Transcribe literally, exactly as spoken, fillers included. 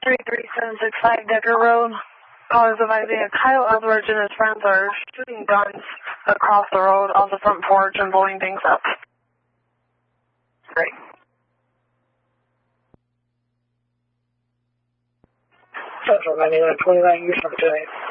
three three seven six five Decker Road. Callers advising that Kyle Eldridge and his friends are shooting guns across the road on the front porch and blowing things up. Great. Central ninety-nine twenty-nine, use number today.